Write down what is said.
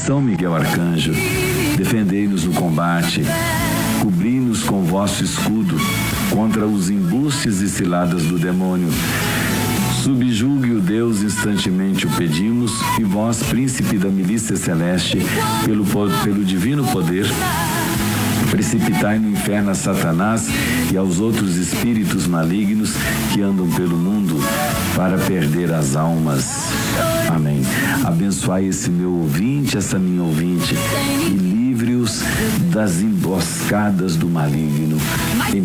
São Miguel Arcanjo, defendei-nos no combate, cobri-nos com vosso escudo contra os embustes e ciladas do demônio. Subjugue o Deus, instantemente o pedimos, e vós, príncipe da milícia celeste, pelo divino poder, precipitai no inferno a Satanás e aos outros espíritos malignos que andam pelo mundo para perder as almas. Amém. Abençoai esse meu ouvinte, essa minha ouvinte, e livre-os das emboscadas do maligno. Em